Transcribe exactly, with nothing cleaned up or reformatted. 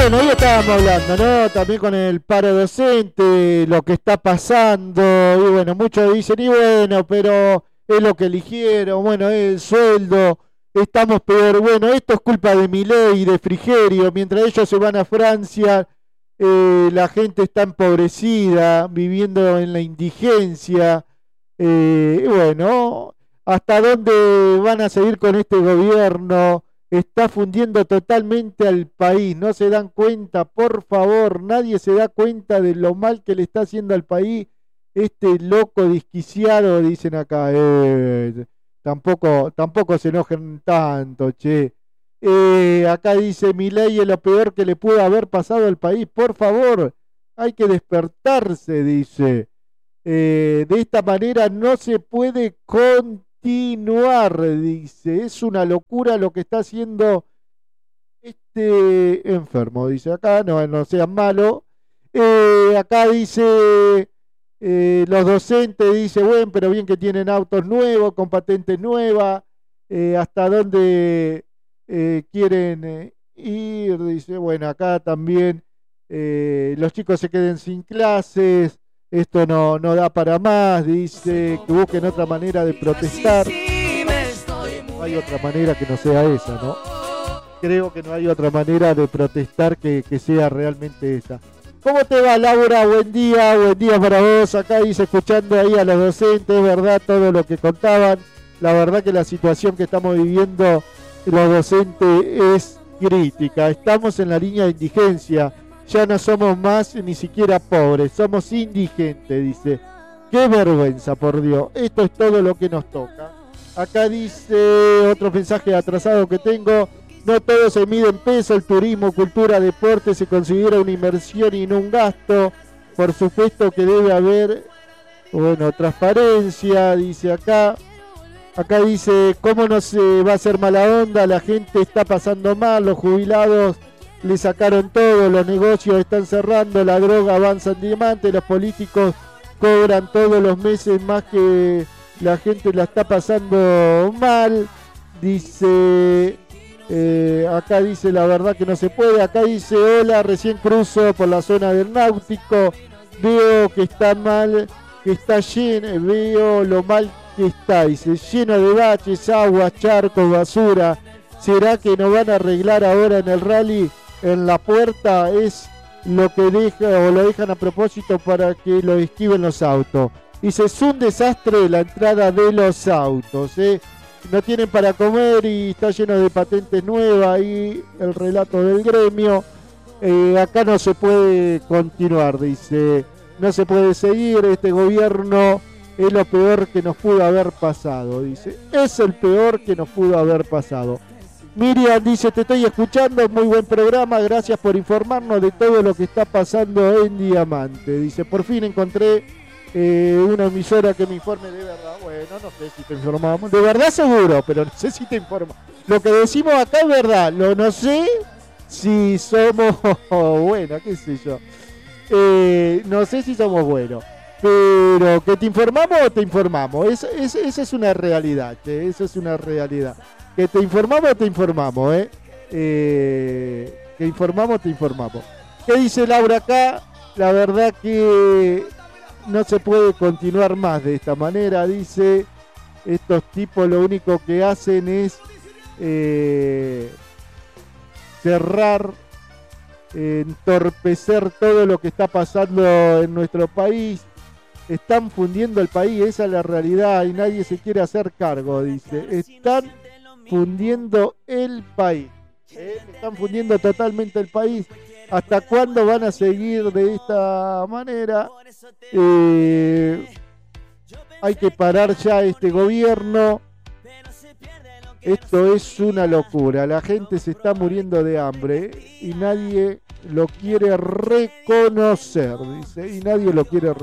bueno, hoy estábamos hablando, ¿no? También con el paro docente, lo que está pasando, y bueno, muchos dicen, y bueno, pero es lo que eligieron, bueno, es el sueldo, estamos peor, bueno, esto es culpa de Milei y de Frigerio, mientras ellos se van a Francia, eh, la gente está empobrecida, viviendo en la indigencia, eh, y bueno, ¿hasta dónde van a seguir con este gobierno? Está fundiendo totalmente al país, no se dan cuenta, por favor, nadie se da cuenta de lo mal que le está haciendo al país este loco desquiciado, dicen acá, eh, tampoco, tampoco se enojen tanto, che. Eh, acá dice, Milei es lo peor que le pudo haber pasado al país, por favor, hay que despertarse, dice. Eh, de esta manera no se puede continuar. Continuar, dice, es una locura lo que está haciendo este enfermo, dice acá, no, no sean malos. Eh, acá dice, eh, los docentes, dice, bueno, pero bien que tienen autos nuevos, con patentes nuevas, eh, hasta dónde eh, quieren eh, ir, dice, bueno, acá también eh, los chicos se queden sin clases. Esto no, no da para más, dice que busquen otra manera de protestar. No hay otra manera que no sea esa, ¿no? Creo que no hay otra manera de protestar que, que sea realmente esa. ¿Cómo te va, Laura? Buen día, buen día para vos. Acá dice, escuchando ahí a los docentes, ¿verdad? Todo lo que contaban. La verdad que la situación que estamos viviendo los docentes es crítica. Estamos en la línea de indigencia. Ya no somos más ni siquiera pobres, somos indigentes, dice. Qué vergüenza, por Dios. Esto es todo lo que nos toca. Acá dice otro mensaje atrasado que tengo. No todo se mide en peso, el turismo, cultura, deporte se considera una inversión y no un gasto. Por supuesto que debe haber, bueno, transparencia, dice acá. Acá dice, ¿cómo no se va a hacer mala onda? La gente está pasando mal, los jubilados le sacaron todo, los negocios están cerrando, la droga avanza en diamante, los políticos cobran todos los meses más que la gente la está pasando mal. Dice, eh, acá dice la verdad que no se puede. Acá dice, hola, recién cruzo por la zona del Náutico, veo que está mal, que está lleno, veo lo mal que está, dice, lleno de baches, aguas, charcos, basura. ¿Será que no van a arreglar ahora en el rally? En la puerta es lo que deja o lo dejan a propósito para que lo esquiven los autos. Dice, es un desastre la entrada de los autos, ¿eh? No tienen para comer y está lleno de patentes nuevas y el relato del gremio. Eh, acá no se puede continuar, dice, no se puede seguir, este gobierno es lo peor que nos pudo haber pasado, dice, es el peor que nos pudo haber pasado. Miriam dice, te estoy escuchando, muy buen programa, gracias por informarnos de todo lo que está pasando en Diamante. Dice, por fin encontré eh, una emisora que me informe de verdad. Bueno, no sé si te informamos, de verdad seguro, pero no sé si te informa. Lo que decimos acá es verdad, lo no sé si somos, bueno, qué sé yo, eh, no sé si somos buenos. Pero que te informamos o te informamos, esa es, es, es una realidad, che, eso es una realidad. Que te informamos, te informamos, ¿eh? eh que informamos, te informamos. ¿Qué dice Laura acá? La verdad que no se puede continuar más de esta manera, dice. Estos tipos lo único que hacen es eh, cerrar, eh, entorpecer todo lo que está pasando en nuestro país. Están fundiendo el país, esa es la realidad y nadie se quiere hacer cargo, dice. Están fundiendo el país, ¿eh? Están fundiendo totalmente el país. ¿Hasta cuándo van a seguir de esta manera? Eh, hay que parar ya este gobierno. Esto es una locura. La gente se está muriendo de hambre y nadie lo quiere reconocer, dice, y nadie lo quiere reconocer.